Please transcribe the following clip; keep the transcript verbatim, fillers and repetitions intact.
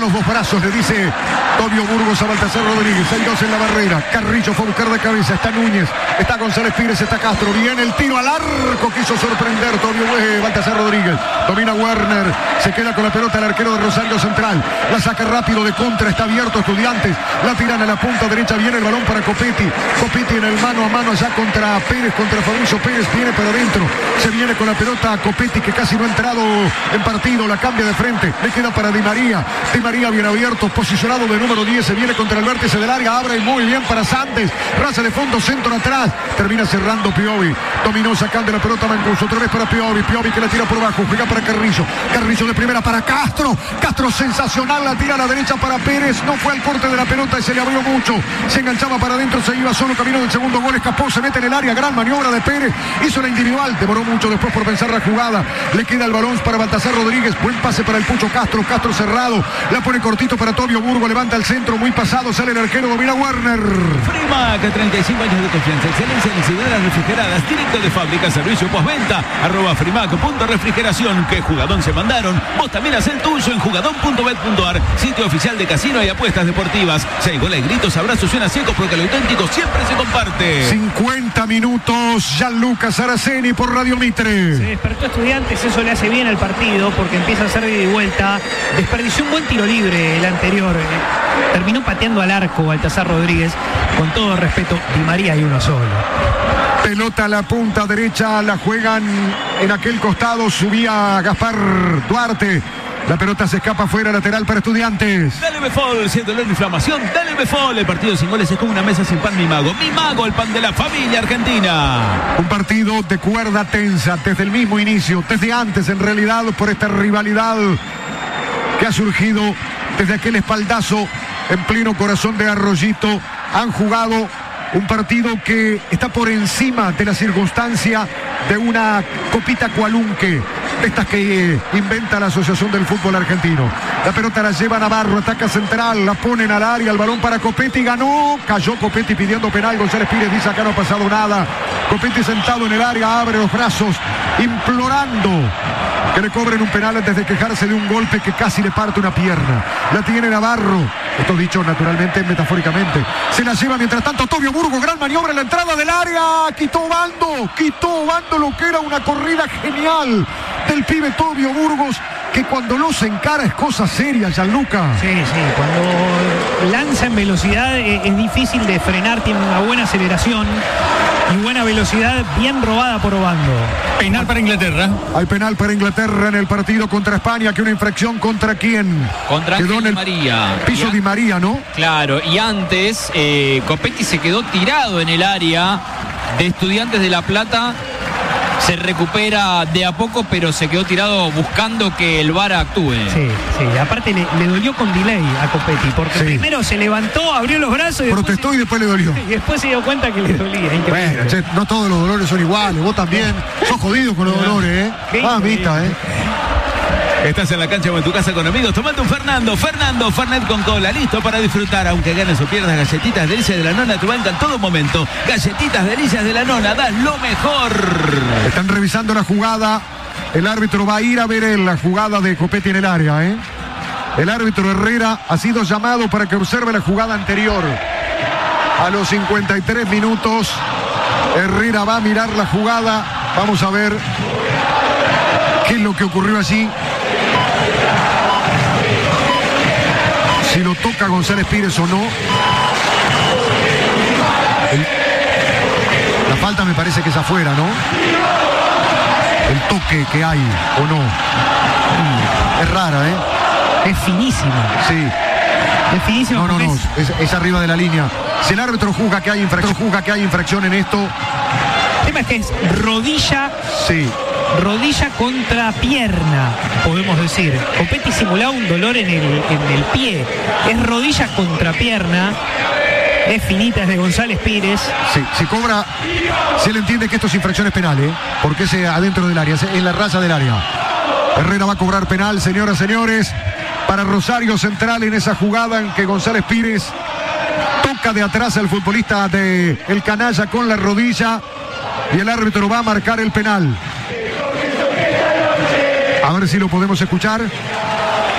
los dos brazos, le dice Tobio Burgos a Baltasar Rodríguez. Hay dos en la barrera. Carrillo fue a buscar de cabeza. Está Núñez, está González Pires, está Castro. Viene el tiro al arco. Quiso sorprender Tobio eh, Baltasar Rodríguez. Domina Werner. Se queda con la pelota el arquero de Rosario Central. La saca rápido de contra. Está abierto Estudiantes. La tiran a la punta derecha. Viene el balón para Copetti. Copetti en el mano a mano allá contra Pérez, contra Fabricio Pérez. Viene para adentro. Se viene con la pelota a Copetti, que casi no ha entrado en partido. La cambia de frente. Le queda para Di María. Di María bien abierto. Posicionado de número diez. Se viene contra el vértice del área. Abre muy bien para Santos. Raza de fondo. Centro atrás. Termina cerrando Piovi. Dominó sacando la pelota Mancuso. Otra vez para Piovi. Piovi que la tira por abajo. Juega para Carrillo. Carrillo de primera para Castro. Castro sensacional. La tira a la derecha para Pérez. No fue al corte de la pelota y se le abrió mucho. Se enganchaba para adentro. Se iba solo camino del segundo gol. Escapó. Se mete en el área. Gran maniobra de Pérez. Hizo la individual. Demoró mucho después por pensar la jugada. Le queda el balón para Baltasar Rodríguez. Buen pase para el Pucho Castro. Castro cerrado. La pone cortito para Tobio Burgo. Levanta el centro. Muy pasado. Sale el arquero. Domina Werner. Frimac, treinta y cinco años de confianza. Excelencia en incideras refrigeradas. Directo de fábrica. Servicio postventa. Arroba Frimac. Punto refrigeración. ¿Qué jugadón se mandaron? Vos también haz el tuyo en jugadón punto bet punto ar. Sitio oficial de casino y apuestas deportivas. Si hay goles, gritos, abrazos, suena secos porque lo auténtico siempre se comparte. cincuenta minutos. Gianluca Saraceni por Radio Mitre. Se despertó Estudiantes. Eso le hace bien al partido porque empieza a hacer de vuelta. Desperdició un buen tiro libre el anterior. Terminó pateando al arco Baltasar Rodríguez. Con todo respeto, Di María hay uno solo. Pelota a la punta derecha, la juegan en aquel costado, subía Gaspar Duarte. La pelota se escapa fuera, lateral para Estudiantes. Dale Befol, siendo la inflamación, dale Befol. El partido sin goles es como una mesa sin pan, mi mago. Mi mago, el pan de la familia argentina. Un partido de cuerda tensa desde el mismo inicio, desde antes en realidad, por esta rivalidad que ha surgido desde aquel espaldazo en pleno corazón de Arroyito. Han jugado un partido que está por encima de la circunstancia de una copita cualunque, de estas que eh, inventa la Asociación del Fútbol Argentino. La pelota la lleva Navarro, ataca central, la ponen al área, el balón para Copetti, ganó, cayó Copetti pidiendo penal. González Pires dice: acá no ha pasado nada. Copetti sentado en el área, abre los brazos, implorando que le cobren un penal antes de quejarse de un golpe que casi le parte una pierna. La tiene Navarro, esto dicho naturalmente metafóricamente. Se la lleva mientras tanto Tobio Burgo, gran maniobra en la entrada del área, quitó bando, quitó bando lo que era una corrida genial del pibe Tobio Burgos, que cuando los encara es cosa seria, Gianluca. Sí, sí, cuando lanza en velocidad es, es difícil de frenar, tiene una buena aceleración y buena velocidad, bien robada por Obando. Penal para Inglaterra. Hay penal para Inglaterra en el partido contra España, que una infracción contra quién. Contra quedó en Di el María. piso Y Di María, ¿no? Claro, y antes eh, Copetti se quedó tirado en el área de Estudiantes de La Plata. Se recupera de a poco, pero se quedó tirado buscando que el V A R actúe. Sí, sí, aparte le, le dolió con delay a Copetti, porque Sí. primero se levantó, abrió los brazos y Protestó después, y después le dolió. y después se dio cuenta que le dolía. Increíble. Bueno, che, no todos los dolores son iguales. Vos también sos jodido con los dolores, ¿eh? Qué Mamita, ¿eh? Estás en la cancha o en tu casa con amigos, tomate un Fernando, Fernando, Fernet con cola, listo para disfrutar, aunque ganes o pierdas. Galletitas Delicias de la Nona te bancan todo momento. Galletitas Delicias de la Nona, das lo mejor. Están revisando la jugada. El árbitro va a ir a ver la jugada de Copetti en el área, ¿eh? El árbitro Herrera ha sido llamado para que observe la jugada anterior. A los cincuenta y tres minutos, Herrera va a mirar la jugada. Vamos a ver qué es lo que ocurrió allí. Si lo toca González Pires o no. El, la falta me parece que es afuera, ¿no? El toque que hay o no. Es rara, ¿eh? Es finísima. Sí. Es finísima. No, no, porque no. es- Es, es arriba de la línea. Si el árbitro juzga que hay infracción, juzga que hay infracción en esto. El tema es que es rodilla, Sí. rodilla contra pierna, podemos decir. Copetti simulaba un dolor en el, en el pie. Es rodilla contra pierna. Es finita, es de González Pires. Sí, si cobra, si él entiende que esto es infracciones penales, porque es adentro del área, es en la raya del área. Herrera va a cobrar penal, señoras, señores, para Rosario Central en esa jugada en que González Pires toca de atrás al futbolista de el Canalla con la rodilla y el árbitro va a marcar el penal. A ver si lo podemos escuchar.